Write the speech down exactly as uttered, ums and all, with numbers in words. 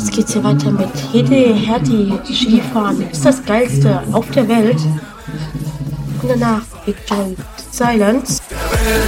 jetzt geht's hier weiter mit Hedi Hertie Skifahren ist das geilste auf der Welt. Und danach Big Giant Silence.